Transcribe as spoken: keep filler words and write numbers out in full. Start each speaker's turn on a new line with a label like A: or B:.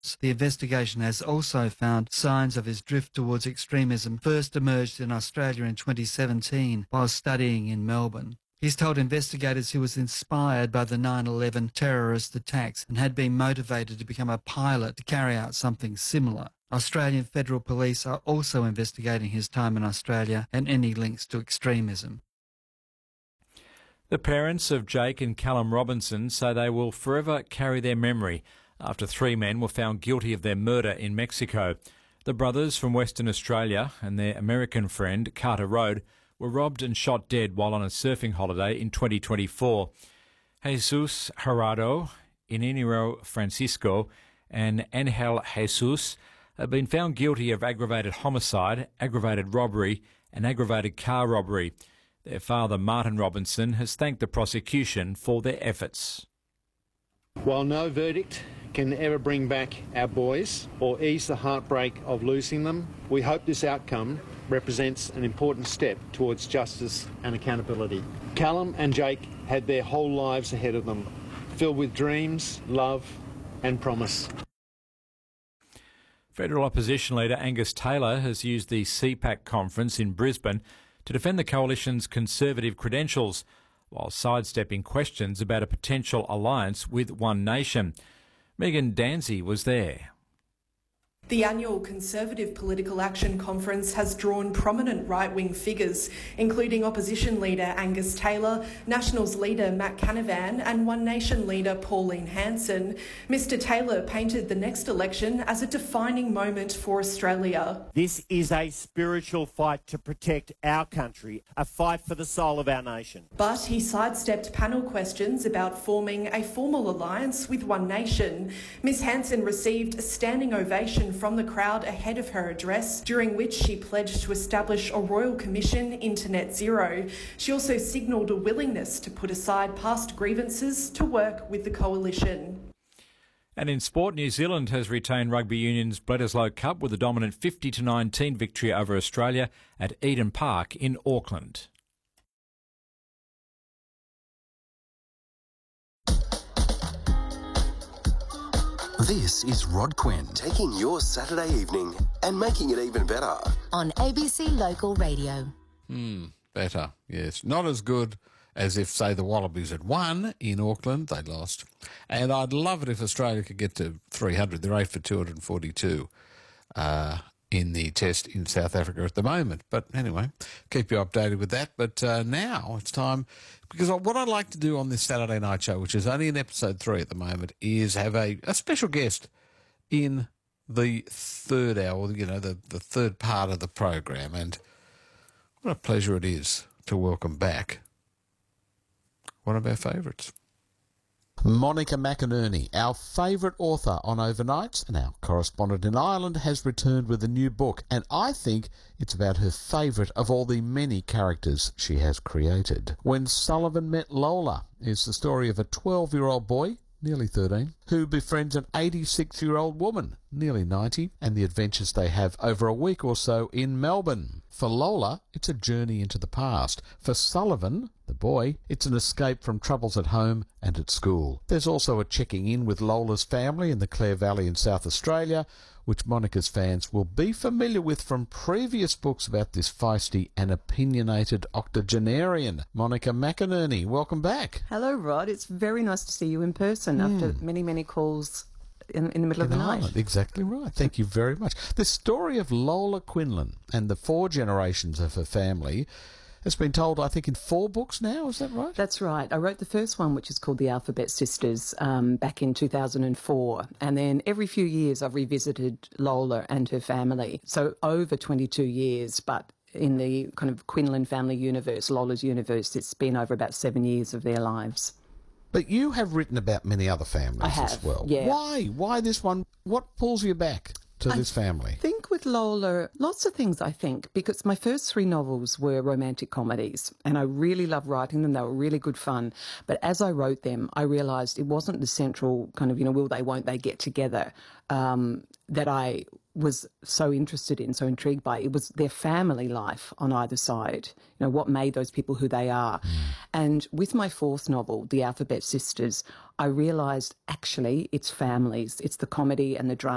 A: The investigation has also found signs of his drift towards extremism first emerged in Australia in twenty seventeen while studying in Melbourne. He's told investigators he was inspired by the nine eleven terrorist attacks and had been motivated to become a pilot to carry out something similar. Australian Federal Police are also investigating his time in Australia and any links to extremism.
B: The parents of Jake and Callum Robinson say they will forever carry their memory after three men were found guilty of their murder in Mexico. The brothers from Western Australia and their American friend, Carter Road, were robbed and shot dead while on a surfing holiday in twenty twenty-four. Jesus Gerardo, Iñigo Francisco and Angel Jesus have been found guilty of aggravated homicide, aggravated robbery and aggravated car robbery. Their father, Martin Robinson, has thanked the prosecution for their efforts.
C: While no verdict can ever bring back our boys or ease the heartbreak of losing them, we hope this outcome represents an important step towards justice and accountability. Callum and Jake had their whole lives ahead of them, filled with dreams, love and promise.
B: Federal opposition leader Angus Taylor has used the C PAC conference in Brisbane to defend the coalition's conservative credentials, while sidestepping questions about a potential alliance with One Nation. Megan Danzy was there.
D: The annual Conservative Political Action Conference has drawn prominent right-wing figures, including opposition leader Angus Taylor, Nationals leader Matt Canavan and One Nation leader Pauline Hanson. Mr Taylor painted the next election as a defining moment for Australia.
E: This is a spiritual fight to protect our country, a fight for the soul of our nation.
D: But he sidestepped panel questions about forming a formal alliance with One Nation. Ms Hanson received a standing ovation from the crowd ahead of her address, during which she pledged to establish a Royal Commission into net zero. She also signalled a willingness to put aside past grievances to work with the coalition.
B: And in sport, New Zealand has retained Rugby Union's Bledisloe Cup with a dominant fifty to nineteen victory over Australia at Eden Park in Auckland.
F: This is Rod Quinn, taking your Saturday evening and making it even better.
G: On A B C Local Radio.
H: Hmm, better, yes. Not as good as if, say, the Wallabies had won in Auckland. They lost. And I'd love it if Australia could get to three hundred. They're eight for two hundred forty-two uh, in the test in South Africa at the moment. But anyway, keep you updated with that. But uh, now it's time, because what I'd like to do on this Saturday night show, which is only in episode three at the moment, is have a, a special guest in the third hour, you know, the, the third part of the program. And what a pleasure it is to welcome back one of our favourites. Monica McInerney, our favourite author on Overnights and our correspondent in Ireland, has returned with a new book, and I think it's about her favourite of all the many characters she has created. When Sullivan Met Lola is the story of a twelve-year-old boy, nearly thirteen, who befriends an eighty-six-year-old woman, nearly ninety, and the adventures they have over a week or so in Melbourne. For Lola, it's a journey into the past. For Sullivan, the boy, it's an escape from troubles at home and at school. There's also a checking in with Lola's family in the Clare Valley in South Australia, which Monica's fans will be familiar with from previous books about this feisty and opinionated octogenarian. Monica McInerney, welcome back.
I: Hello, Rod. It's very nice to see you in person mm. after many, many calls in, in the middle in of the Ireland. night.
H: Exactly right. Thank you very much. The story of Lola Quinlan and the four generations of her family has been told, I think, in four books now. Is that right?
I: That's right. I wrote the first one, which is called The Alphabet Sisters, um, back in two thousand four. And then every few years I've revisited Lola and her family. So over twenty-two years, but in the kind of Quinlan family universe, Lola's universe, it's been over about seven years of their lives.
H: But you have written about many other families
I: I have,
H: as well.
I: Yeah.
H: Why? Why this one? What pulls you back to
I: I
H: this family?
I: I think with Lola, lots of things, I think, because my first three novels were romantic comedies and I really loved writing them. They were really good fun. But as I wrote them, I realised it wasn't the central kind of, you know, will they, won't they get together um, that I was so interested in, so intrigued by. It was their family life on either side, you know, what made those people who they are. Mm. And with my fourth novel, The Alphabet Sisters, I realised actually it's families. It's the comedy and the drama.